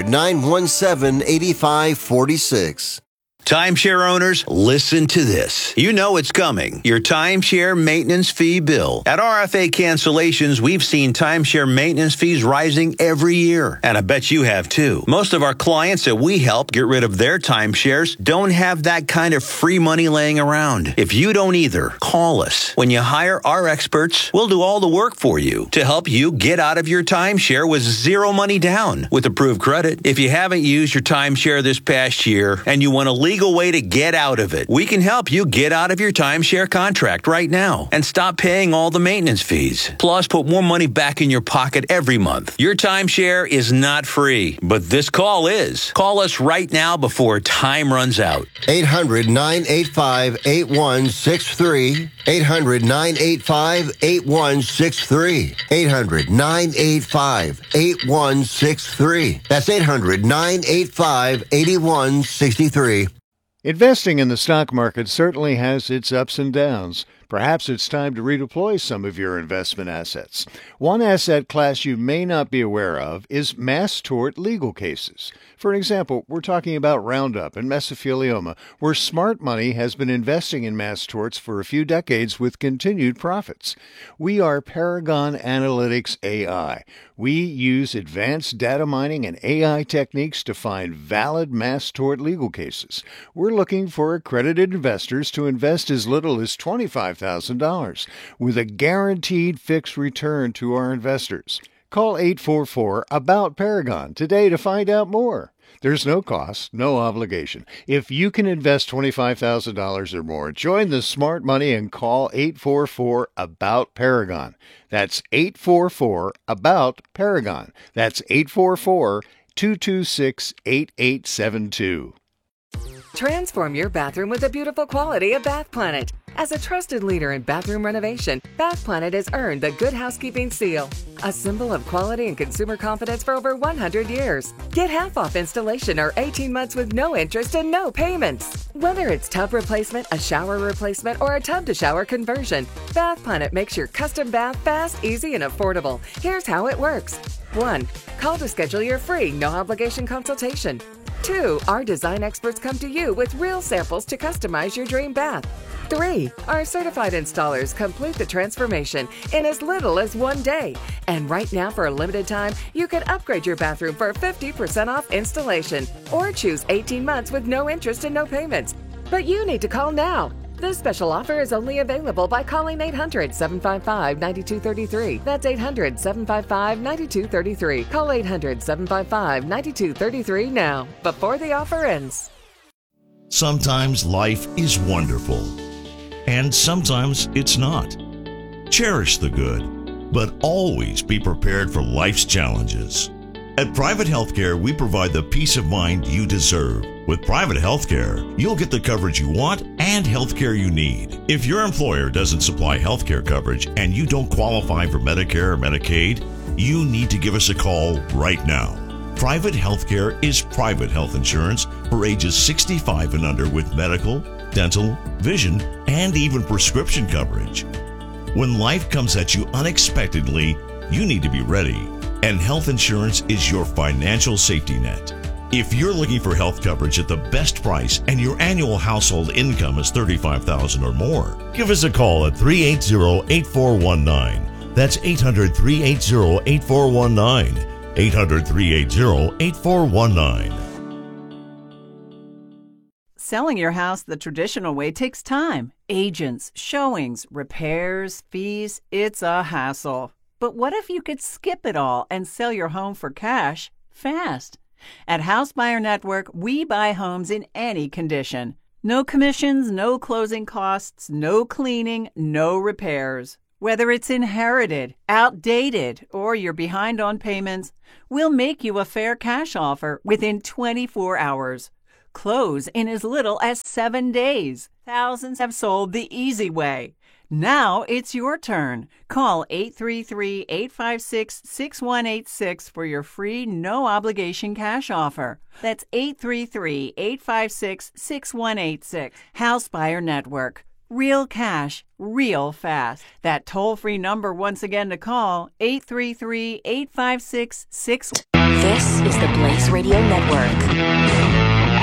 800-917-8546. Timeshare owners, listen to this. You know it's coming. Your timeshare maintenance fee bill. At RFA Cancellations, we've seen timeshare maintenance fees rising every year. And I bet you have too. Most of our clients that we help get rid of their timeshares don't have that kind of free money laying around. If you don't either, call us. When you hire our experts, we'll do all the work for you to help you get out of your timeshare with zero money down with approved credit. If you haven't used your timeshare this past year and you want to legal way to get out of it, we can help you get out of your timeshare contract right now and stop paying all the maintenance fees. Plus, put more money back in your pocket every month. Your timeshare is not free, but this call is. Call us right now before time runs out. 800-985-8163. 800-985-8163. 800-985-8163. That's 800-985-8163. Investing in the stock market certainly has its ups and downs. Perhaps it's time to redeploy some of your investment assets. One asset class you may not be aware of is mass tort legal cases. For example, we're talking about Roundup and mesothelioma, where smart money has been investing in mass torts for a few decades with continued profits. We are Paragon Analytics AI. We use advanced data mining and AI techniques to find valid mass tort legal cases. We're looking for accredited investors to invest as little as $25,000 with a guaranteed fixed return to our investors. Call 844-ABOUT-PARAGON today to find out more. There's no cost, no obligation. If you can invest $25,000 or more, join the smart money and call 844-ABOUT-PARAGON. That's 844-ABOUT-PARAGON. That's 844-226-8872. Transform your bathroom with the beautiful quality of Bath Planet. As a trusted leader in bathroom renovation, Bath Planet has earned the Good Housekeeping seal, a symbol of quality and consumer confidence for over 100 years. Get half off installation or 18 months with no interest and no payments. Whether it's tub replacement, a shower replacement, or a tub-to-shower conversion, Bath Planet makes your custom bath fast, easy, and affordable. Here's how it works. 1. Call to schedule your free, no-obligation consultation. 2. Our design experts come to you with real samples to customize your dream bath. 3. Our certified installers complete the transformation in as little as 1 day. And right now, for a limited time, you can upgrade your bathroom for 50% off installation or choose 18 months with no interest and no payments. But you need to call now. This special offer is only available by calling 800-755-9233. That's 800-755-9233. Call 800-755-9233 now, before the offer ends. Sometimes life is wonderful, and sometimes it's not. Cherish the good, but always be prepared for life's challenges. At Private Healthcare, we provide the peace of mind you deserve. With Private Healthcare, you'll get the coverage you want and healthcare you need. If your employer doesn't supply healthcare coverage and you don't qualify for Medicare or Medicaid, you need to give us a call right now. Private Healthcare is private health insurance for ages 65 and under with medical, dental, vision, and even prescription coverage. When life comes at you unexpectedly, you need to be ready. And health insurance is your financial safety net. If you're looking for health coverage at the best price and your annual household income is $35,000 or more, give us a call at 380-8419. That's 800-380-8419. 800-380-8419. Selling your house the traditional way takes time. Agents, showings, repairs, fees, it's a hassle. But what if you could skip it all and sell your home for cash fast. At House Buyer Network, we buy homes in any condition. No commissions, no closing costs, no cleaning, no repairs. Whether it's inherited, outdated, or you're behind on payments, we'll make you a fair cash offer within 24 hours. Close in as little as 7 days. Thousands have sold the easy way. Now it's your turn. Call 833-856-6186 for your free, no-obligation cash offer. That's 833-856-6186. House Buyer Network. Real cash, real fast. That toll-free number once again to call, 833-856-6186. This is the Blaze Radio Network.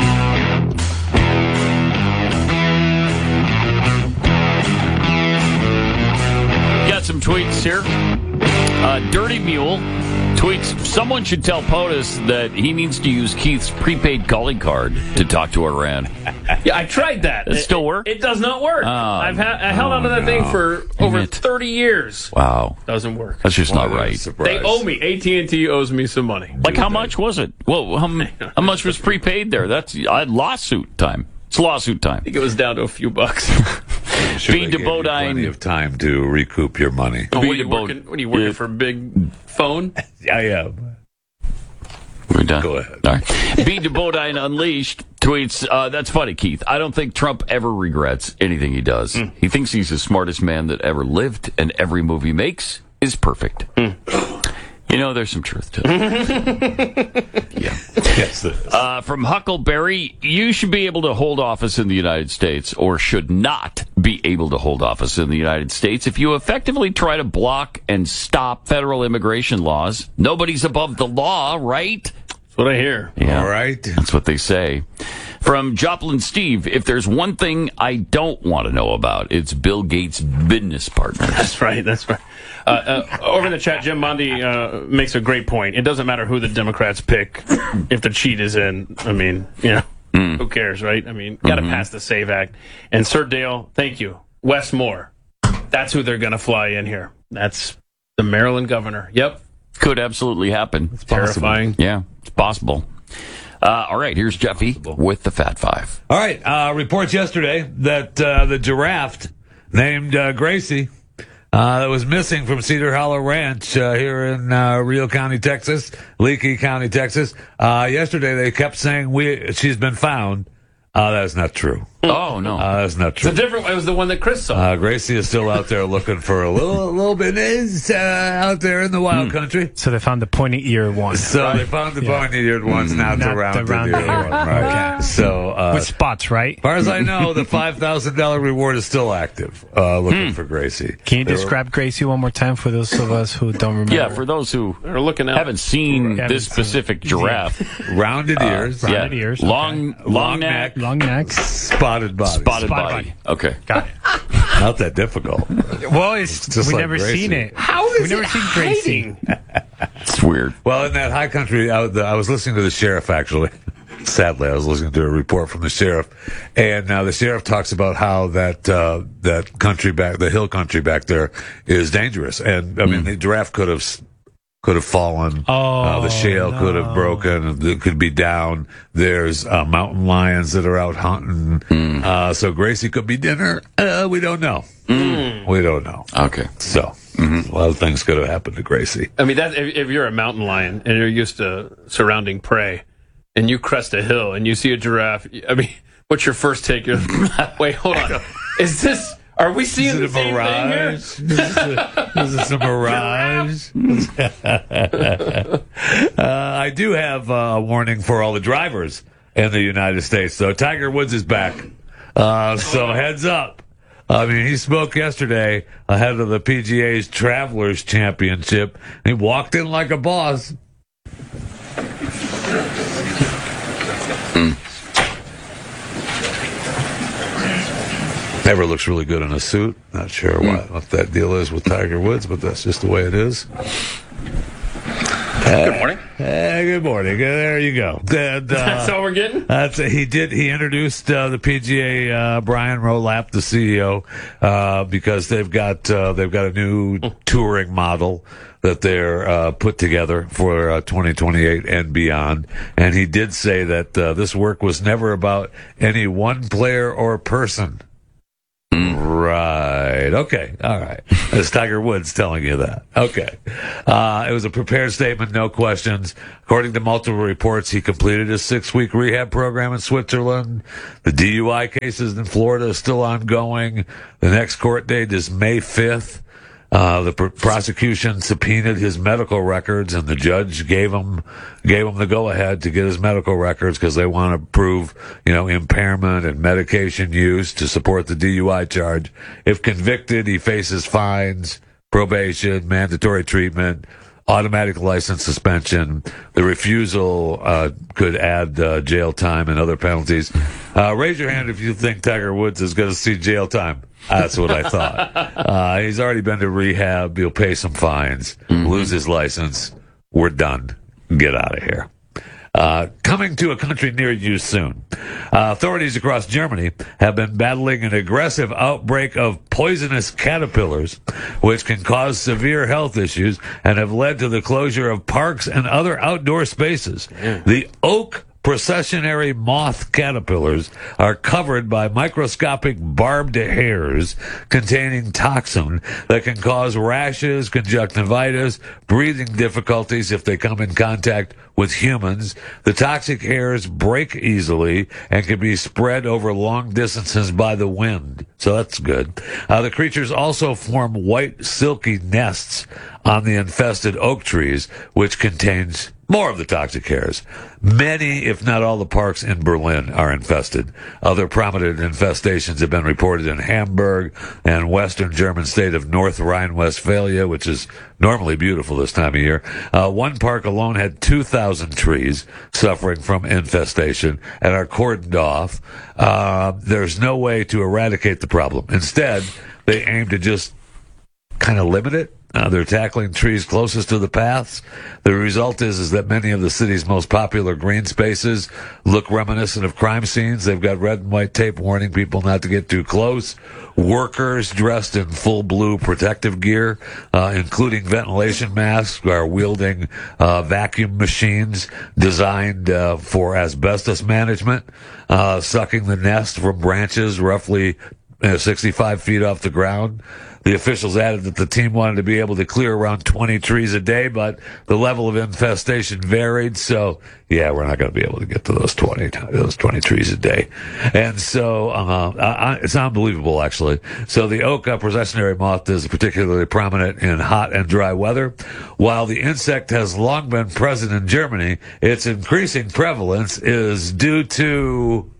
Got some tweets here. Dirty Mule tweets, someone should tell POTUS that he needs to use Keith's prepaid calling card to talk to Iran. Yeah, I tried that. Does it still work? It does not work. I held on to that thing for over 30 years. Wow. Doesn't work. That's just not right. They owe me. AT&T owes me some money. Like, how much was it? Well, how much was prepaid there? That's lawsuit time. It's lawsuit time. I think it was down to a few bucks. Feed to Bodine. Plenty of time to recoup your money. What are you working for a big phone? I am. We're done. Go ahead. All right. Feed to Bodine Unleashed tweets, that's funny, Keith. I don't think Trump ever regrets anything he does. He thinks he's the smartest man that ever lived, and every move he makes is perfect. You know, there's some truth to it. Yeah. Yes, there is. From Huckleberry, you should be able to hold office in the United States, or should not be able to hold office in the United States, if you effectively try to block and stop federal immigration laws. Nobody's above the law, right? That's what I hear. Yeah, all right. That's what they say. From Joplin Steve, if there's one thing I don't want to know about, it's Bill Gates' business partners. That's right. Over in the chat, Jim Bondi makes a great point. It doesn't matter who the Democrats pick if the cheat is in. I mean, who cares, right? I mean, got to pass the SAVE Act. And Sir Dale, thank you. Wes Moore, that's who they're going to fly in here. That's the Maryland governor. Yep. Could absolutely happen. It's terrifying. Yeah, it's possible. All right, here's Jeffy with the Fat Five. All right, reports yesterday that the giraffe named Gracie that was missing from Cedar Hollow Ranch here in Rio County, Texas, Leakey County, Texas. Yesterday they kept saying she's been found. That is not true. Oh, no. That's not true. It's a different. It was the one that Chris saw. Gracie is still out there looking for a little bit out there in the wild country. So they found the pointy ear one. They found the pointy-eared ones, not the rounded ear one. Right. Okay. So, with spots, right? As far as I know, the $5,000 reward is still active, looking for Gracie. Can you describe Gracie one more time for those of us who don't remember? Yeah, for those who are looking out. Haven't seen this specific giraffe. Rounded ears. Rounded ears. Long neck. Long neck. Spotted body. Spotted body. Okay. Got it. Not that difficult. Well, we've like never Gracie. seen it. How is We've never seen Gracie. It's weird. Well, in that high country, I was listening to the sheriff, actually. Sadly, I was listening to a report from the sheriff, and the sheriff talks about how that country the hill country back there is dangerous. And I mean, the giraffe could have fallen. The shale could have broken. It could be down. There's mountain lions that are out hunting. So Gracie could be dinner. We don't know. We don't know. Okay. So a lot of things could have happened to Gracie. I mean, that if you're a mountain lion and you're used to surrounding prey, and you crest a hill and you see a giraffe, I mean, what's your first take? You're, wait, hold on. Is this? Are we seeing the same mirage? thing here? Is this a mirage? I do have a warning for all the drivers in the United States, though. Tiger Woods is back. So heads up. I mean, he spoke yesterday ahead of the PGA's Travelers Championship. He walked in like a boss. Never looks really good in a suit. Not sure what that deal is with Tiger Woods, but that's just the way it is. Good morning. Good morning. There you go. That's all we're getting? He introduced the PGA, Brian Rowlap, the CEO, because they've got a new touring model that they're put together for 2028 and beyond. And he did say that this work was never about any one player or person. Right. Okay. All right. That's Tiger Woods telling you that. Okay. It was a prepared statement, no questions. According to multiple reports, he completed his 6-week rehab program in Switzerland. The DUI cases in Florida is still ongoing. The next court date is May 5th. The prosecution subpoenaed his medical records, and the judge gave him the go-ahead to get his medical records because they want to prove, impairment and medication use to support the DUI charge. If convicted, he faces fines, probation, mandatory treatment, automatic license suspension. The refusal could add jail time and other penalties. Raise your hand if you think Tiger Woods is going to see jail time. That's what I thought. He's already been to rehab. He'll pay some fines, lose his license. We're done. Get out of here. Coming to a country near you soon. Authorities across Germany have been battling an aggressive outbreak of poisonous caterpillars, which can cause severe health issues and have led to the closure of parks and other outdoor spaces. The oak processionary moth caterpillars are covered by microscopic barbed hairs containing toxin that can cause rashes, conjunctivitis, breathing difficulties if they come in contact with humans. The toxic hairs break easily and can be spread over long distances by the wind. So that's good. The creatures also form white, silky nests on the infested oak trees, which contains more of the toxic hairs. Many, if not all, the parks in Berlin are infested. Other prominent infestations have been reported in Hamburg and western German state of North Rhine-Westphalia, which is normally beautiful this time of year. One park alone had 2,000 trees suffering from infestation and are cordoned off. There's no way to eradicate the problem. Instead, they aim to just kind of limit it. They're tackling trees closest to the paths. The result is that many of the city's most popular green spaces look reminiscent of crime scenes. They've got red and white tape warning people not to get too close. Workers dressed in full blue protective gear, including ventilation masks, are wielding vacuum machines designed for asbestos management, sucking the nest from branches roughly 65 feet off the ground. The officials added that the team wanted to be able to clear around 20 trees a day, but the level of infestation varied. So, yeah, we're not going to be able to get to those 20 trees a day. And so, it's unbelievable, actually. So the oak processionary moth is particularly prominent in hot and dry weather. While the insect has long been present in Germany, its increasing prevalence is due to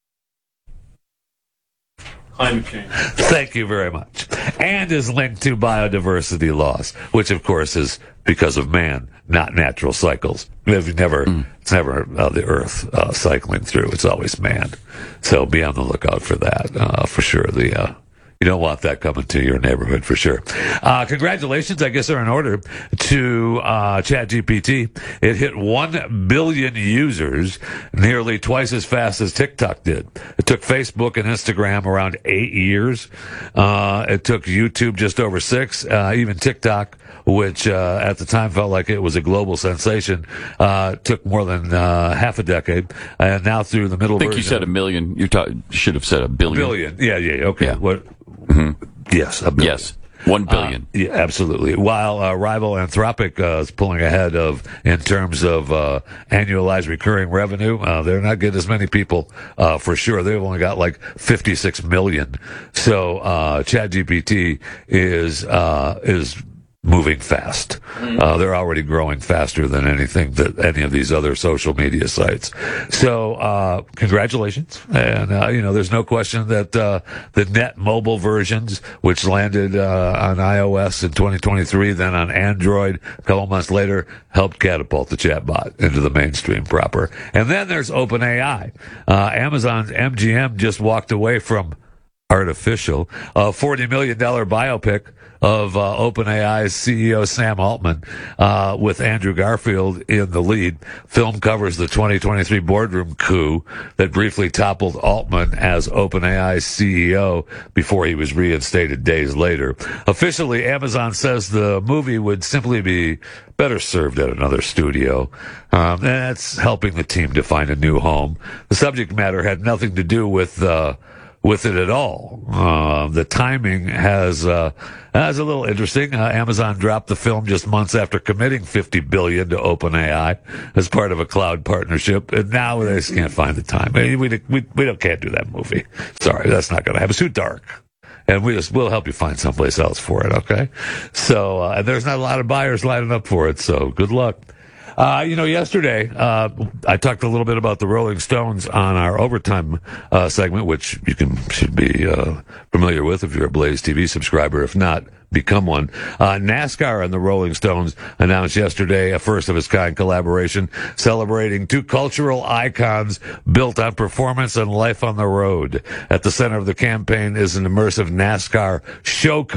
climate change. Thank you very much. And is linked to biodiversity loss, which of course is because of man, not natural cycles. It's never the earth cycling through. It's always man. So be on the lookout for that, for sure. You don't want that coming to your neighborhood for sure. Congratulations, I guess, are in order to ChatGPT. It hit 1 billion users, nearly twice as fast as TikTok did. It took Facebook and Instagram around 8 years. It took YouTube just over 6. Even TikTok, which at the time felt like it was a global sensation, took more than half a decade. And now through the middle I think version, you said a million. You should have said a billion. Billion. Yeah. Okay. Yeah. What? Yes, a billion. Yes, 1 billion. Yeah, absolutely. While rival Anthropic is pulling ahead in terms of annualized recurring revenue, they're not getting as many people for sure. They've only got like 56 million. So ChatGPT is moving fast. They're already growing faster than any of these other social media sites. So, congratulations. And, there's no question that, the net mobile versions, which landed, on iOS in 2023, then on Android a couple months later, helped catapult the chatbot into the mainstream proper. And then there's OpenAI. Amazon's MGM just walked away from artificial. A $40 million biopic of OpenAI's CEO Sam Altman with Andrew Garfield in the lead. Film covers the 2023 boardroom coup that briefly toppled Altman as OpenAI's CEO before he was reinstated days later. Officially, Amazon says the movie would simply be better served at another studio. And that's helping the team to find a new home. The subject matter had nothing to do with it at all. The timing has a little interesting. Amazon dropped the film just months after committing $50 billion to OpenAI as part of a cloud partnership, and now they just can't find the time. I mean, we can't do that movie. Sorry, that's not going to happen. It's too dark. And we'll help you find someplace else for it, okay? So, and there's not a lot of buyers lining up for it, so good luck. Yesterday, I talked a little bit about the Rolling Stones on our overtime segment, which you should be familiar with if you're a Blaze TV subscriber. If not, become one. NASCAR and the Rolling Stones announced yesterday a first-of-its-kind collaboration celebrating two cultural icons built on performance and life on the road. At the center of the campaign is an immersive NASCAR show